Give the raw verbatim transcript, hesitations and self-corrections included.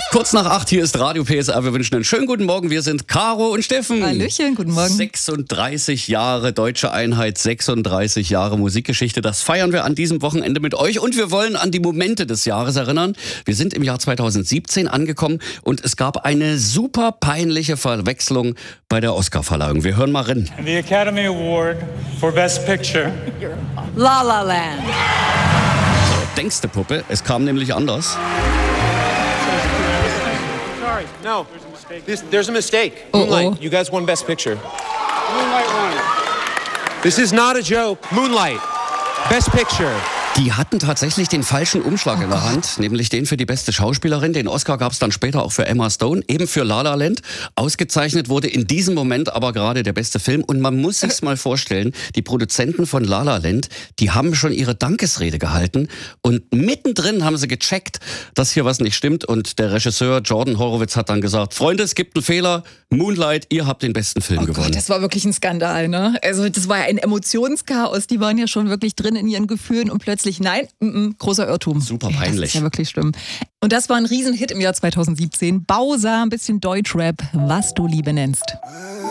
Kurz nach acht, hier ist Radio P S R. Wir wünschen einen schönen guten Morgen. Wir sind Caro und Steffen. Hallöchen, guten Morgen. sechsunddreißig Jahre Deutsche Einheit, sechsunddreißig Jahre Musikgeschichte. Das feiern wir an diesem Wochenende mit euch. Und wir wollen an die Momente des Jahres erinnern. Wir sind im Jahr zweitausendsiebzehn angekommen und es gab eine super peinliche Verwechslung bei der Oscarverleihung. Wir hören mal rein. And the Academy Award for Best Picture. La La Land. Denkste Puppe, es kam nämlich anders. Sorry, no. This, there's a mistake. Oh, Moonlight, oh. you guys won Best Picture. Moonlight won. This is not a joke. Moonlight, Best Picture. Die hatten tatsächlich den falschen Umschlag Oh in der Gott. Hand, nämlich den für die beste Schauspielerin. Den Oscar gab es dann später auch für Emma Stone, eben für La La Land. Ausgezeichnet wurde in diesem Moment aber gerade der beste Film. Und man muss sich's mal vorstellen, die Produzenten von La La Land, die haben schon ihre Dankesrede gehalten. Und mittendrin haben sie gecheckt, dass hier was nicht stimmt. Und der Regisseur Jordan Horowitz hat dann gesagt, Freunde, es gibt einen Fehler. Moonlight, ihr habt den besten Film Oh gewonnen. Gott, das war wirklich ein Skandal, ne? Also das war ja ein Emotionschaos. Die waren ja schon wirklich drin in ihren Gefühlen und plötzlich nein, m -m, großer Irrtum. Super Ja, peinlich. das ist ja wirklich schlimm. Und das war ein Riesenhit im Jahr zweitausendsiebzehn. Bowser, ein bisschen Deutschrap, was du Liebe nennst.